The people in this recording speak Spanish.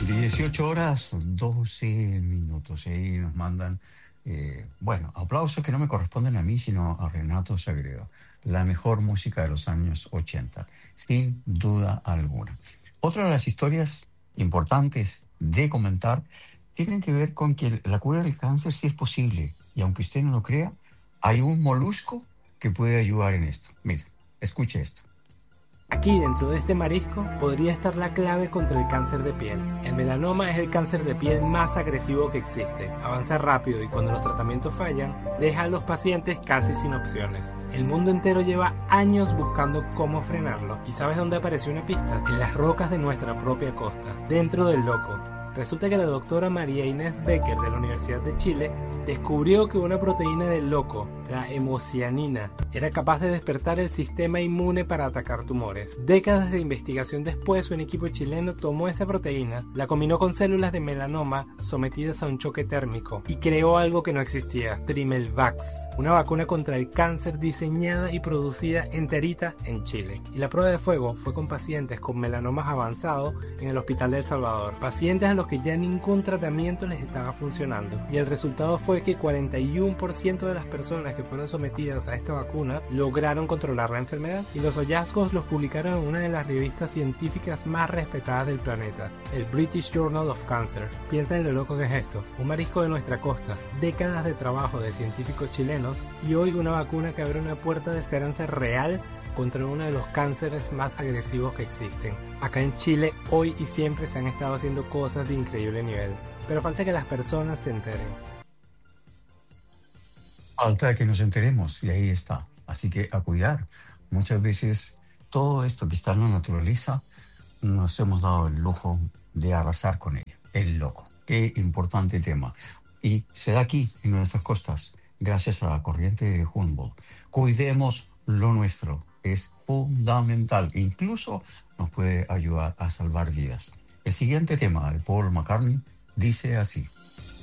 18 horas, 12 minutos. Y nos mandan, aplausos que no me corresponden a mí, sino a Renato Sagredo. La mejor música de los años 80, sin duda alguna. Otra de las historias importantes de comentar tienen que ver con que la cura del cáncer sí es posible. Y aunque usted no lo crea, hay un molusco que puede ayudar en esto. Mire, escuche esto. Aquí dentro de este marisco podría estar la clave contra el cáncer de piel. El melanoma es el cáncer de piel más agresivo que existe. Avanza rápido y cuando los tratamientos fallan, deja a los pacientes casi sin opciones. El mundo entero lleva años buscando cómo frenarlo. ¿Y sabes dónde apareció una pista? En las rocas de nuestra propia costa, dentro del Loco. Resulta que la doctora María Inés Becker de la Universidad de Chile descubrió que una proteína del loco, la hemocianina, era capaz de despertar el sistema inmune para atacar tumores. Décadas de investigación después, un equipo chileno tomó esa proteína, la combinó con células de melanoma sometidas a un choque térmico y creó algo que no existía, Trimelvax, una vacuna contra el cáncer diseñada y producida enterita en Chile. Y la prueba de fuego fue con pacientes con melanomas avanzados en el Hospital de El Salvador, pacientes a los que ya ningún tratamiento les estaba funcionando. Y el resultado fue que 41% de las personas que fueron sometidas a esta vacuna lograron controlar la enfermedad. Y los hallazgos los publicaron en una de las revistas científicas más respetadas del planeta, el British Journal of Cancer. Piensa en lo loco que es esto: un marisco de nuestra costa, décadas de trabajo de científicos chilenos y hoy una vacuna que abre una puerta de esperanza real contra uno de los cánceres más agresivos que existen. Acá en Chile, hoy y siempre se han estado haciendo cosas de increíble nivel, pero falta que las personas se enteren. Falta que nos enteremos y ahí está. Así que a cuidar. Muchas veces todo esto que está en la naturaleza nos hemos dado el lujo de arrasar con ello. El loco. Qué importante tema. Y se da aquí, en nuestras costas, gracias a la corriente de Humboldt. Cuidemos lo nuestro. Es fundamental. Incluso nos puede ayudar a salvar vidas. El siguiente tema de Paul McCartney dice así.